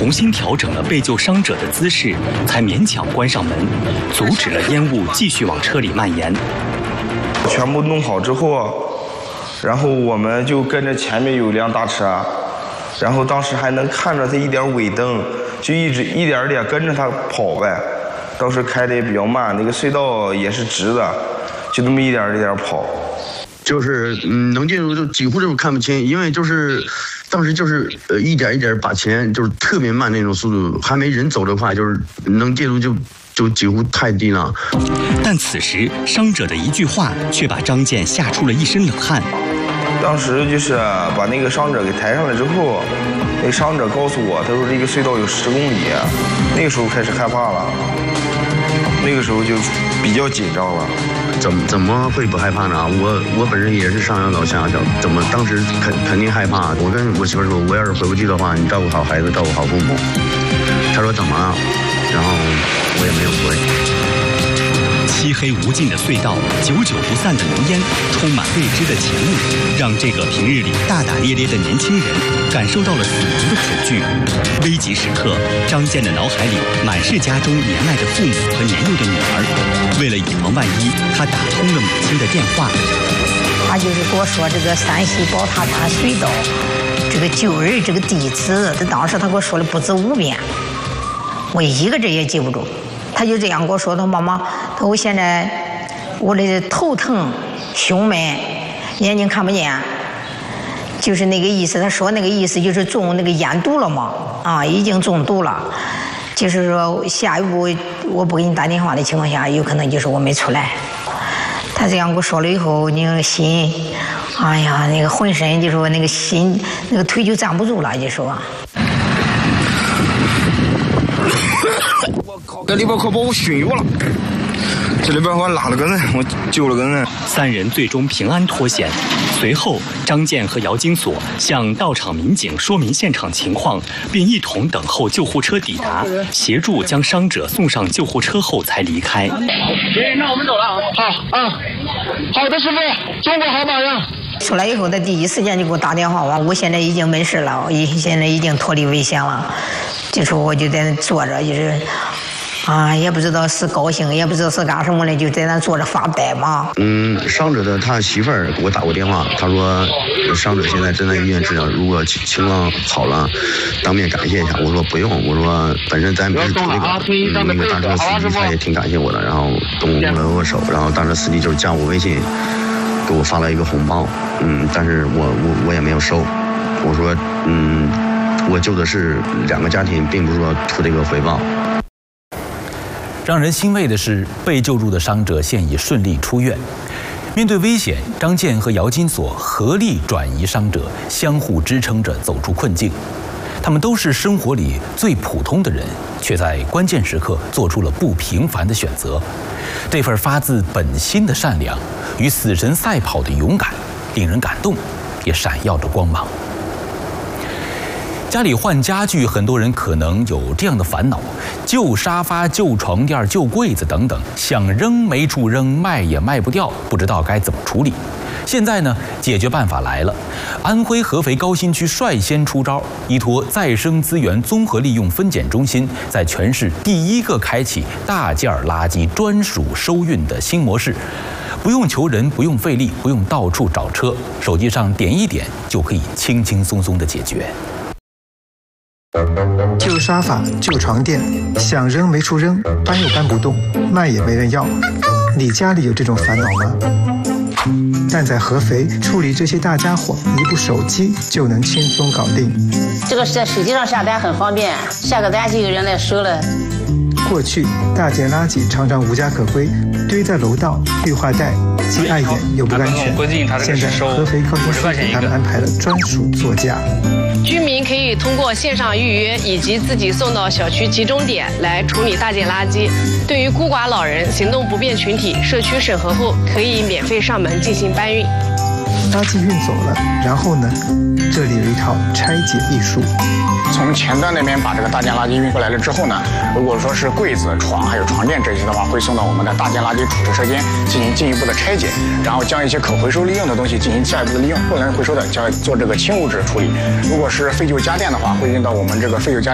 重新调整了被救伤者的姿势，才勉强关上门，阻止了烟雾继续往车里蔓延。 全部弄好之后，然后我们就跟着前面有辆大车，然后当时还能看着他一点尾灯，就一点点跟着他跑呗。当时开的也比较慢，那个隧道也是直的，就那么一点跑。 就是能进入就几乎就是看不清，因为就是当时就是一点一点把钱就是特别慢那种速度，还没人走得快，就是能进入就几乎太低了。 但此时伤者的一句话却把张健吓出了一身冷汗。 当时就是把那个伤者给抬上来之后，那个伤者告诉我，他说这个隧道有10公里，那个时候开始害怕了，那个时候就比较紧张了。 怎么会不害怕呢？我本人也是上有老下有小，怎么当时肯定害怕。我跟我媳妇说，我要是回不去的话，你照顾好孩子，照顾好父母。她说怎么了？然后我也没有回。 漆黑无尽的隧道，久久不散的浓烟，充满未知的前路，让这个平日里大大咧咧的年轻人感受到了死亡的恐惧。危急时刻，张健的脑海里满是家中年迈的父母和年幼的女儿。为了以防万一，他打通了母亲的电话。 他就是跟我说这个山西宝塔山隧道这个救人这个地址，当时他给我说了不止5遍，我一个字也记不住。他就这样跟我说：“他妈妈，他说我现在我的头疼、胸闷、眼睛看不见，就是那个意思。他说那个意思就是中那个烟毒了嘛，已经中毒了。就是说下一步我不给你打电话的情况下，有可能就是我没出来。”他这样跟我说了以后，那个心，哎呀，那个浑身就说那个心，那个腿就站不住了，就说。 这里边可把我熏晕了，这里边我拉了个人，我救了个人。 3人最终平安脱险。随后，张健和姚金锁向到场民警说明现场情况，并一同等候救护车抵达，协助将伤者送上救护车后才离开。 那我们走了啊！好的，师傅，中国好榜样。 出来以后，他第一时间就给我打电话，我现在已经没事了，现在已经脱离危险了。这时候我就在那坐着，就是也不知道是高兴，也不知道是干什么的，就在那坐着发呆嘛。 伤者他媳妇儿给我打过电话，他说伤者现在正在医院治疗，如果情况好了，当面感谢一下。我说不用，我说本身咱不是图这个，那个大车司机他也挺感谢我的，然后跟我握了握手，然后大车司机就是加我微信，给我发了一个红包，但是我也没有收。我说我救的是2个家庭，并不是说图这个回报。 让人欣慰的是，被救助的伤者现已顺利出院。面对危险，张健和姚金锁合力转移伤者，相互支撑着走出困境。他们都是生活里最普通的人，却在关键时刻做出了不平凡的选择。这份发自本心的善良，与死神赛跑的勇敢，令人感动，也闪耀着光芒。家里换家具，很多人可能有这样的烦恼：旧沙发、旧床垫、旧柜子等等，想扔没处扔，卖也卖不掉，不知道该怎么处理。现在呢，解决办法来了。安徽合肥高新区率先出招，依托再生资源综合利用分拣中心，在全市第一个开启大件垃圾专属收运的新模式。不用求人，不用费力，不用到处找车，手机上点一点就可以轻轻松松的解决。 旧沙发、旧床垫，想扔没处扔，搬又搬不动，卖也没人要。你家里有这种烦恼吗？但在合肥，处理这些大家伙，一部手机就能轻松搞定。 这个在手机上下单很方便，下个单就有人来收了。 过去大件垃圾常常无家可归，堆在楼道、绿化带，既碍眼又不安全。现在合肥高新区给他们安排了专属座驾。 居民可以通过线上预约以及自己送到小区集中点来处理大件垃圾。对于孤寡老人、行动不便群体，社区审核后可以免费上门进行搬运。 垃圾运走了，然后呢？这里有一套拆解艺术。 从前端那边把这个大件垃圾运过来了之后呢，如果说是柜子、床还有床垫这些的话，会送到我们的大件垃圾处置车间进行进一步的拆解，然后将一些可回收利用的东西进行下一步的利用，不能回收的将做这个轻物质处理。如果是废旧家电的话，会运到我们这个废旧家